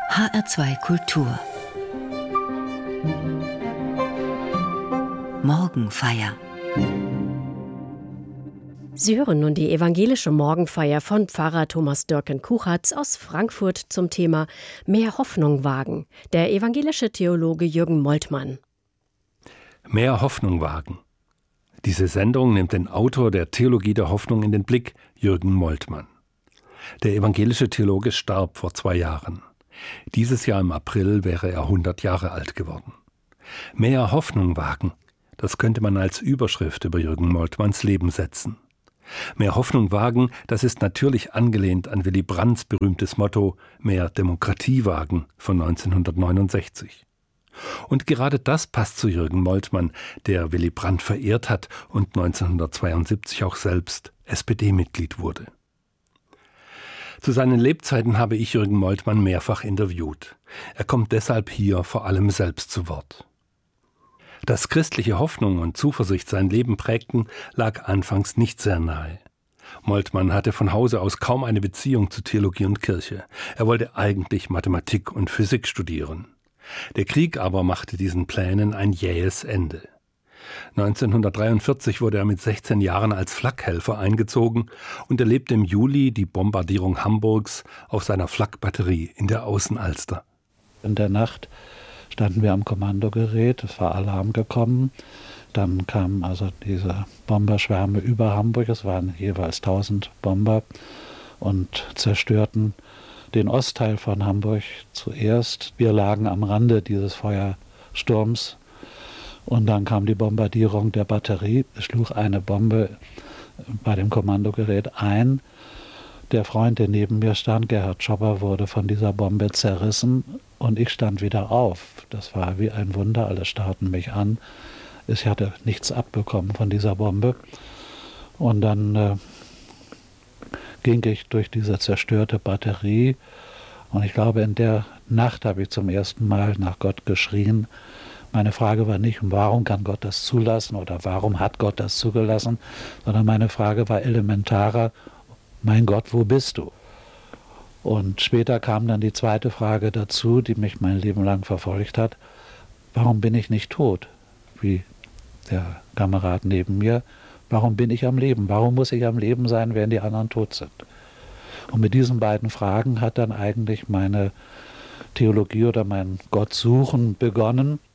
HR2 Kultur Morgenfeier. Sie hören nun die evangelische Morgenfeier von Pfarrer Thomas Dörken-Kuchatz aus Frankfurt zum Thema Mehr Hoffnung wagen, der evangelische Theologe Jürgen Moltmann. Mehr Hoffnung wagen. Diese Sendung nimmt den Autor der Theologie der Hoffnung in den Blick, Jürgen Moltmann. Der evangelische Theologe starb vor 2 Jahren. Dieses Jahr im April wäre er 100 Jahre alt geworden. Mehr Hoffnung wagen, das könnte man als Überschrift über Jürgen Moltmanns Leben setzen. Mehr Hoffnung wagen, das ist natürlich angelehnt an Willy Brandts berühmtes Motto Mehr Demokratie wagen von 1969. Und gerade das passt zu Jürgen Moltmann, der Willy Brandt verehrt hat und 1972 auch selbst SPD-Mitglied wurde. Zu seinen Lebzeiten habe ich Jürgen Moltmann mehrfach interviewt. Er kommt deshalb hier vor allem selbst zu Wort. Dass christliche Hoffnung und Zuversicht sein Leben prägten, lag anfangs nicht sehr nahe. Moltmann hatte von Hause aus kaum eine Beziehung zu Theologie und Kirche. Er wollte eigentlich Mathematik und Physik studieren. Der Krieg aber machte diesen Plänen ein jähes Ende. 1943 wurde er mit 16 Jahren als Flakhelfer eingezogen und erlebte im Juli die Bombardierung Hamburgs auf seiner Flakbatterie in der Außenalster. In der Nacht standen wir am Kommandogerät, es war Alarm gekommen. Dann kamen also diese Bomberschwärme über Hamburg, es waren jeweils 1000 Bomber und zerstörten den Ostteil von Hamburg zuerst. Wir lagen am Rande dieses Feuersturms und dann kam die Bombardierung der Batterie. Es schlug eine Bombe bei dem Kommandogerät ein. Der Freund, der neben mir stand, Gerhard Schopper, wurde von dieser Bombe zerrissen und ich stand wieder auf. Das war wie ein Wunder, alle starrten mich an. Ich hatte nichts abbekommen von dieser Bombe. Und dann ging ich durch diese zerstörte Batterie und ich glaube, in der Nacht habe ich zum ersten Mal nach Gott geschrien. Meine Frage war nicht, warum kann Gott das zulassen oder warum hat Gott das zugelassen, sondern meine Frage war elementarer, mein Gott, wo bist du? Und später kam dann die zweite Frage dazu, die mich mein Leben lang verfolgt hat. Warum bin ich nicht tot, wie der Kamerad neben mir? Warum bin ich am Leben? Warum muss ich am Leben sein, während die anderen tot sind? Und mit diesen beiden Fragen hat dann eigentlich meine Theologie oder mein Gottsuchen begonnen.